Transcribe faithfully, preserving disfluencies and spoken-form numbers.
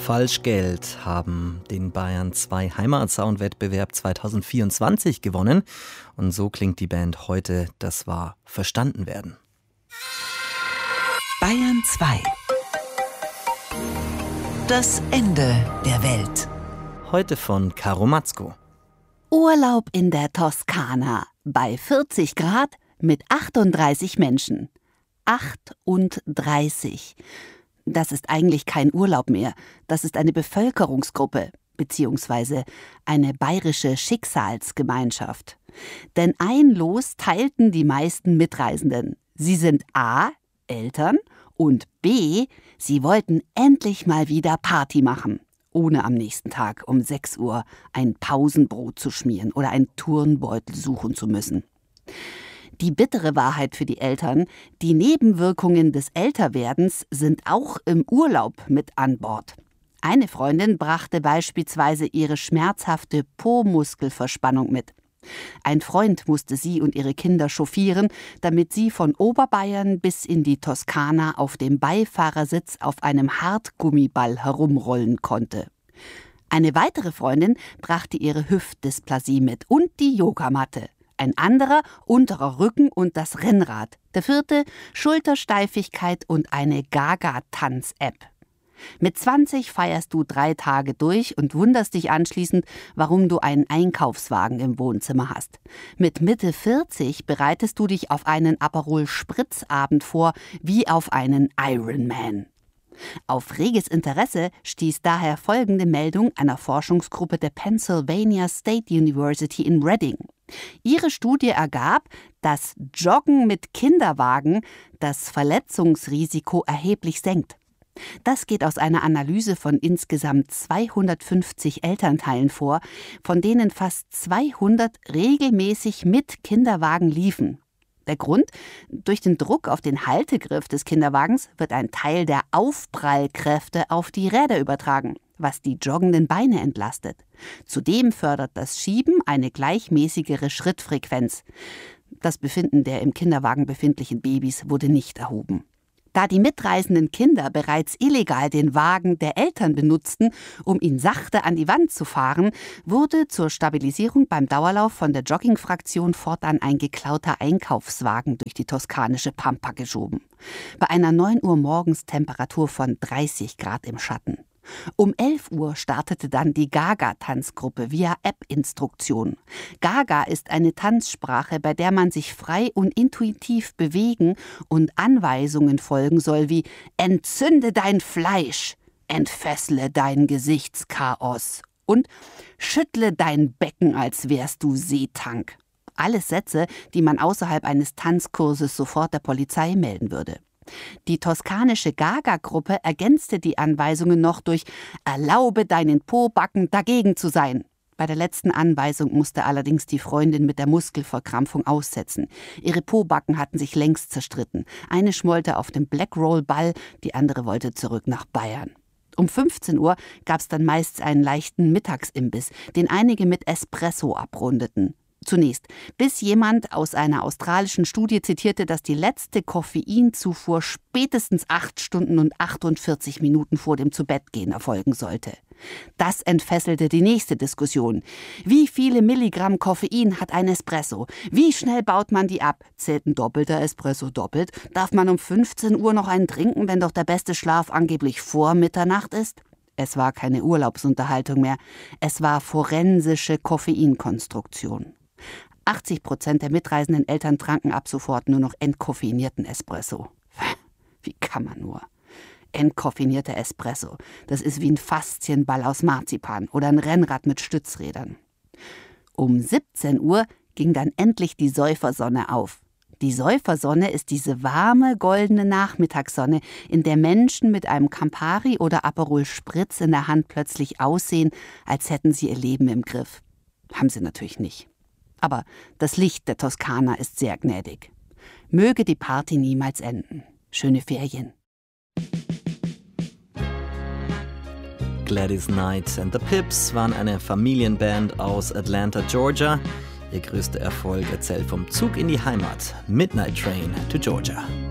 Falschgeld haben den Bayern zwei Heimatsound-Wettbewerb zwanzig vierundzwanzig gewonnen. Und so klingt die Band heute. Das war Verstanden werden. Bayern zwei. Das Ende der Welt. Heute von Caro Matzko. Urlaub in der Toskana bei vierzig Grad mit achtunddreißig Menschen. achtunddreißig. Das ist eigentlich kein Urlaub mehr. Das ist eine Bevölkerungsgruppe beziehungsweise eine bayerische Schicksalsgemeinschaft. Denn ein Los teilten die meisten Mitreisenden. Sie sind A. Eltern und B. Sie wollten endlich mal wieder Party machen, ohne am nächsten Tag um sechs Uhr ein Pausenbrot zu schmieren oder einen Turnbeutel suchen zu müssen. Die bittere Wahrheit für die Eltern: Die Nebenwirkungen des Älterwerdens sind auch im Urlaub mit an Bord. Eine Freundin brachte beispielsweise ihre schmerzhafte Po-Muskelverspannung mit. Ein Freund musste sie und ihre Kinder chauffieren, damit sie von Oberbayern bis in die Toskana auf dem Beifahrersitz auf einem Hartgummiball herumrollen konnte. Eine weitere Freundin brachte ihre Hüftdysplasie mit und die Yogamatte. Ein anderer unterer Rücken und das Rennrad. Der vierte Schultersteifigkeit und eine Gaga-Tanz-App. Mit zwanzig feierst du drei Tage durch und wunderst dich anschließend, warum du einen Einkaufswagen im Wohnzimmer hast. Mit Mitte vierzig bereitest du dich auf einen Aperol-Spritzabend vor, wie auf einen Ironman. Auf reges Interesse stieß daher folgende Meldung einer Forschungsgruppe der Pennsylvania State University in Reading. Ihre Studie ergab, dass Joggen mit Kinderwagen das Verletzungsrisiko erheblich senkt. Das geht aus einer Analyse von insgesamt zweihundertfünfzig Elternteilen vor, von denen fast zweihundert regelmäßig mit Kinderwagen liefen. Der Grund? Durch den Druck auf den Haltegriff des Kinderwagens wird ein Teil der Aufprallkräfte auf die Räder übertragen, was die joggenden Beine entlastet. Zudem fördert das Schieben eine gleichmäßigere Schrittfrequenz. Das Befinden der im Kinderwagen befindlichen Babys wurde nicht erhoben. Da die mitreisenden Kinder bereits illegal den Wagen der Eltern benutzten, um ihn sachte an die Wand zu fahren, wurde zur Stabilisierung beim Dauerlauf von der Jogging-Fraktion fortan ein geklauter Einkaufswagen durch die toskanische Pampa geschoben. Bei einer neun Uhr morgens Temperatur von dreißig Grad im Schatten. Um elf Uhr startete dann die Gaga-Tanzgruppe via App-Instruktion. Gaga ist eine Tanzsprache, bei der man sich frei und intuitiv bewegen und Anweisungen folgen soll wie: Entzünde dein Fleisch, entfessle dein Gesichtschaos und schüttle dein Becken, als wärst du Seetank. Alles Sätze, die man außerhalb eines Tanzkurses sofort der Polizei melden würde. Die toskanische Gaga-Gruppe ergänzte die Anweisungen noch durch: Erlaube deinen Pobacken dagegen zu sein. Bei der letzten Anweisung musste allerdings die Freundin mit der Muskelverkrampfung aussetzen. Ihre Pobacken hatten sich längst zerstritten. Eine schmollte auf dem Blackroll-Ball, die andere wollte zurück nach Bayern. Um fünfzehn Uhr gab es dann meist einen leichten Mittagsimbiss, den einige mit Espresso abrundeten. Zunächst, bis jemand aus einer australischen Studie zitierte, dass die letzte Koffeinzufuhr spätestens acht Stunden und achtundvierzig Minuten vor dem Zubettgehen erfolgen sollte. Das entfesselte die nächste Diskussion. Wie viele Milligramm Koffein hat ein Espresso? Wie schnell baut man die ab? Zählt ein doppelter Espresso doppelt? Darf man um fünfzehn Uhr noch einen trinken, wenn doch der beste Schlaf angeblich vor Mitternacht ist? Es war keine Urlaubsunterhaltung mehr. Es war forensische Koffeinkonstruktion. achtzig Prozent der mitreisenden Eltern tranken ab sofort nur noch entkoffeinierten Espresso. Wie kann man nur? Entkoffinierter Espresso, das ist wie ein Faszienball aus Marzipan oder ein Rennrad mit Stützrädern. Um siebzehn Uhr ging dann endlich die Säufersonne auf. Die Säufersonne ist diese warme, goldene Nachmittagssonne, in der Menschen mit einem Campari oder Aperol Spritz in der Hand plötzlich aussehen, als hätten sie ihr Leben im Griff. Haben sie natürlich nicht. Aber das Licht der Toskana ist sehr gnädig. Möge die Party niemals enden. Schöne Ferien. Gladys Knight and the Pips waren eine Familienband aus Atlanta, Georgia. Ihr größter Erfolg erzählt vom Zug in die Heimat, Midnight Train to Georgia.